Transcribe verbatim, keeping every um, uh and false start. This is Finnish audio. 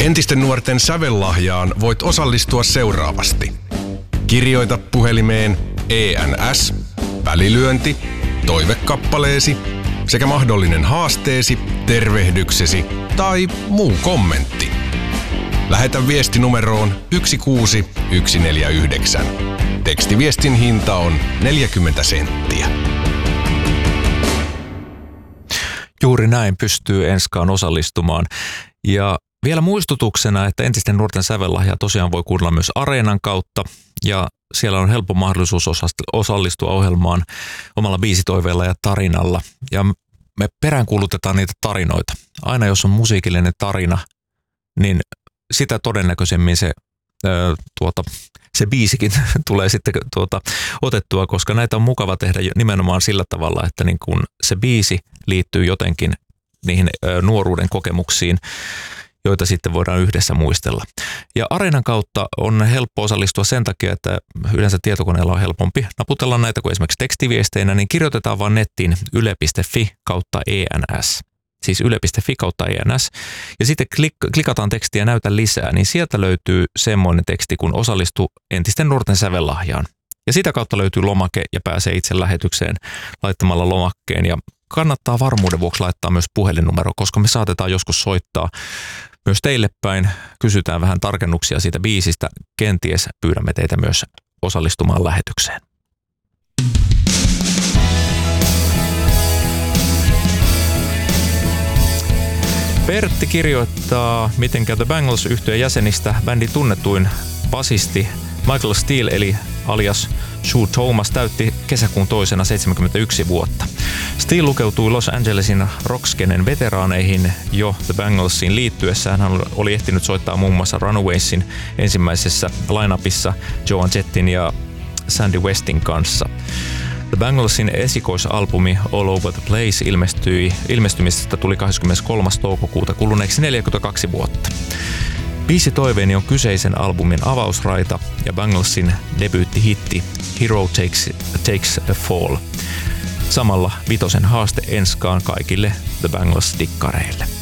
Entisten nuorten sävellahjaan voit osallistua seuraavasti. Kirjoita puhelimeen E N S, välilyönti, toivekappaleesi sekä mahdollinen haasteesi, tervehdyksesi tai muu kommentti. Lähetä viesti numeroon yksi kuusi yksi neljä yhdeksän. Tekstiviestin hinta on neljäkymmentä senttiä. Juuri näin pystyy Enskaan osallistumaan. Ja vielä muistutuksena, että entisten nuorten sävellahjaa tosiaan voi kuunnella myös Areenan kautta. Ja siellä on helppo mahdollisuus osallistua ohjelmaan omalla biisitoiveella ja tarinalla. Ja me peräänkuulutetaan niitä tarinoita. Aina jos on musiikillinen tarina, niin sitä todennäköisemmin se, ö, tuota, se biisikin tulee sitten tuota, otettua, koska näitä on mukava tehdä nimenomaan sillä tavalla, että niin kun se biisi liittyy jotenkin niihin ö, nuoruuden kokemuksiin, joita sitten voidaan yhdessä muistella. Ja Areenan kautta on helppo osallistua sen takia, että yleensä tietokoneella on helpompi naputella näitä kuin esimerkiksi tekstiviesteinä, niin kirjoitetaan vaan nettiin yle piste fi kautta E N S. Siis yle piste fi kautta E N S. Ja sitten klik- klikataan tekstiä näytä lisää, niin sieltä löytyy semmoinen teksti, kun osallistu entisten nuorten sävellahjaan. Ja sitä kautta löytyy lomake ja pääsee itse lähetykseen laittamalla lomakkeen. Ja kannattaa varmuuden vuoksi laittaa myös puhelinnumero, koska me saatetaan joskus soittaa myös teille päin. Kysytään vähän tarkennuksia siitä biisistä. Kenties pyydämme teitä myös osallistumaan lähetykseen. Pertti kirjoittaa, mitenkä The Bangles-yhtyeen jäsenistä bändin tunnetuin basisti Michael Steele eli alias Sue Thomas täytti kesäkuun toisena seitsemänkymmentäyksi vuotta. Steele lukeutui Los Angelesin rockskenen veteraaneihin jo The Banglesiin liittyessään. Hän oli ehtinyt soittaa muun muassa Runawaysin ensimmäisessä line-upissa Joan Jettin ja Sandy Westin kanssa. The Banglesin esikoisalbumi All Over the Place ilmestyi, ilmestymisestä tuli kahdeskymmeneskolmas toukokuuta kuluneeksi neljäkymmentäkaksi vuotta. Biisi toiveeni on kyseisen albumin avausraita ja Banglesin debyyttihitti Hero Takes, Takes a Fall. Samalla vitosen haaste Enskaan kaikille The Bangles-dikkareille.